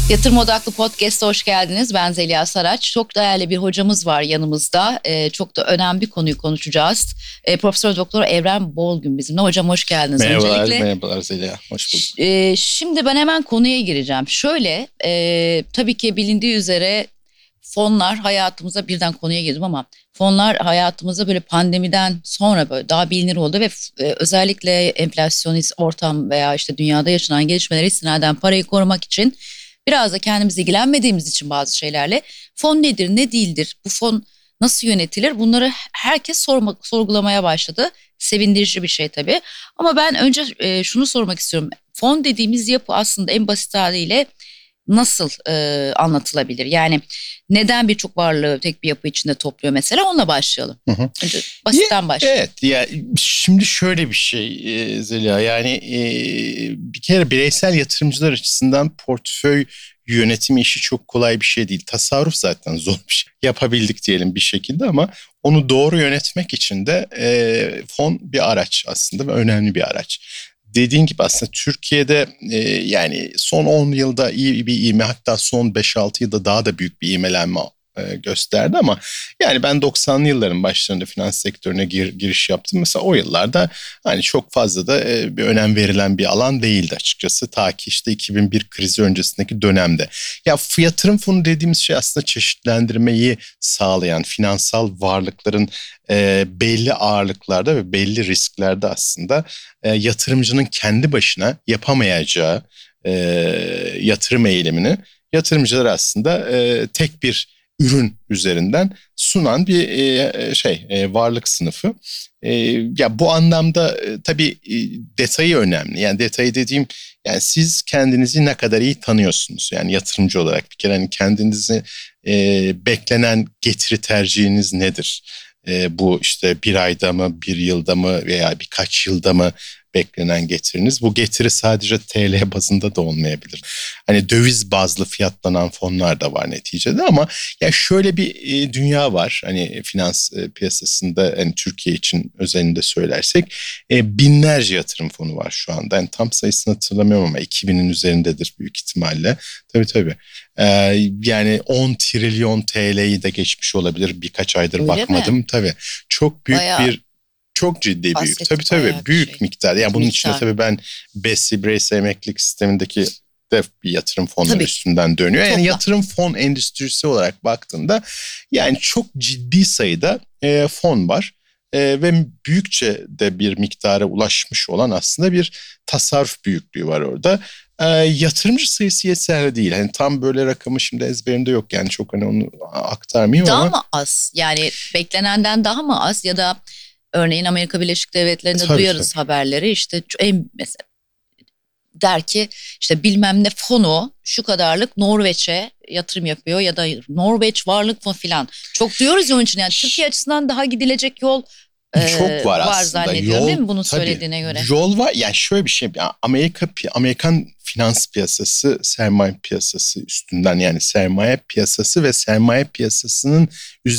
Yatırım Odaklı Podcast'a hoş geldiniz. Ben Zeliha Saraç. Çok değerli bir hocamız var yanımızda. Çok da önemli bir konuyu konuşacağız. Profesör Doktor Evren Bolgün bizimle. Hocam hoş geldiniz Merhabalar, öncelikle. merhabalar Zeliha. Hoş bulduk. Şimdi ben hemen konuya gireceğim. Şöyle, tabii ki bilindiği üzere fonlar hayatımıza, birden konuya girdim ama fonlar hayatımıza böyle pandemiden sonra böyle daha bilinir oldu ve özellikle enflasyonist ortam veya işte dünyada yaşanan gelişmelere istinaden parayı korumak için biraz da kendimiz ilgilenmediğimiz için bazı şeylerle fon nedir, ne değildir, bu fon nasıl yönetilir, bunları herkes sorgulamaya başladı. Sevindirici bir şey tabii. Ama ben önce şunu sormak istiyorum. Fon dediğimiz yapı aslında en basit haliyle nasıl anlatılabilir? Yani neden birçok varlığı tek bir yapı içinde topluyor mesela? Onunla başlayalım. Hı hı. Önce basitten başlayalım. Evet, ya şimdi şöyle bir şey Zeliha, yani bir kere bireysel yatırımcılar açısından portföy yönetimi işi çok kolay bir şey değil. Tasarruf zaten zor bir şey. Yapabildik diyelim bir şekilde ama onu doğru yönetmek için de fon bir araç aslında ve önemli bir araç. Dediğin gibi aslında Türkiye'de yani son 10 yılda iyi bir ivme, hatta son 5-6 yılda daha da büyük bir ivmelenme gösterdi ama yani ben 90'lı yılların başlarında finans sektörüne giriş yaptım. Mesela o yıllarda hani çok fazla da bir önem verilen bir alan değildi açıkçası. Ta ki işte 2001 krizi öncesindeki dönemde. Ya yatırım fonu dediğimiz şey aslında çeşitlendirmeyi sağlayan finansal varlıkların belli ağırlıklarda ve belli risklerde aslında yatırımcının kendi başına yapamayacağı yatırım eylemini yatırımcılar aslında tek bir ürün üzerinden sunan bir varlık sınıfı. Ya bu anlamda tabii detayı önemli. Yani detayı dediğim, yani siz kendinizi ne kadar iyi tanıyorsunuz? Yani yatırımcı olarak bir kere hani kendinizi beklenen getiri tercihiniz nedir? Bu işte bir ayda mı, bir yılda mı veya birkaç yılda mı beklenen getiriniz? Bu getiri sadece TL bazında da olmayabilir. Hani döviz bazlı fiyatlanan fonlar da var neticede ama ya şöyle bir dünya var. Hani finans piyasasında, hani Türkiye için özelinde söylersek binlerce yatırım fonu var şu anda. Yani tam sayısını hatırlamıyorum ama 2000'in üzerindedir büyük ihtimalle. Tabii. Yani 10 trilyon TL'yi de geçmiş olabilir. Birkaç aydır Öyle bakmadım. mi? Tabii çok büyük Bayağı bir, çok ciddi büyük. bayağı Tabii bir büyük şey. miktar. Yani bunun içinde Miktar. tabii ben BESİ, bireysel emeklilik sistemindeki de bir yatırım fonları Tabii. üstünden dönüyor. Yani Toplam. yatırım fon endüstrisi olarak baktığında yani çok ciddi sayıda fon var. Ve büyükçe de bir miktara ulaşmış olan aslında bir tasarruf büyüklüğü var orada. Yatırımcı sayısı yeterli değil. Hani tam böyle rakamı şimdi ezberimde yok, yani çok hani onu aktarmayayım Daha ama mı az? Yani beklenenden daha mı az ya da örneğin Amerika Birleşik Devletleri'nde tabii. duyarız haberleri işte en mesela der ki işte bilmem ne fonu şu kadarlık Norveç'e yatırım yapıyor ya da Norveç varlık fonu filan. Çok duyuyoruz ya onun için, yani Türkiye açısından daha gidilecek yol Çok var var aslında zannediyorum, değil yol, mi bunun tabii söylediğine göre? yol var. Yani şöyle bir şey, yani Amerikan finans piyasası sermaye piyasası üstünden, yani sermaye piyasası ve sermaye piyasasının